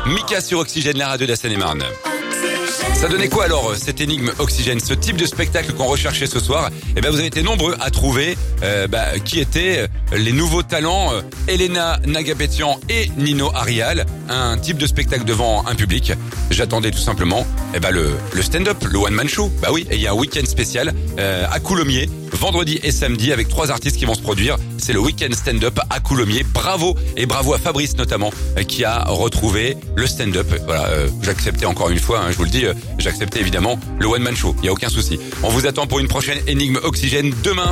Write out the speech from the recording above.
Mika sur Oxygène, la radio de la Seine-et-Marne. Ça donnait quoi alors cette énigme Oxygène, ce type de spectacle qu'on recherchait ce soir? Eh ben vous avez été nombreux à trouver qui étaient les nouveaux talents Elena Nagapetian et Nino Arial, un type de spectacle devant un public. J'attendais tout simplement le stand-up, le one-man show. Bah oui, et il y a un week-end spécial à Coulommiers, vendredi et samedi, avec 3 artistes qui vont se produire. C'est le week-end stand-up à Coulommiers. Bravo, et bravo à Fabrice notamment qui a retrouvé le stand-up. Voilà, j'acceptais encore une fois, je vous le dis, j'acceptais évidemment le one-man show, il n'y a aucun souci. On vous attend pour une prochaine énigme Oxygène demain.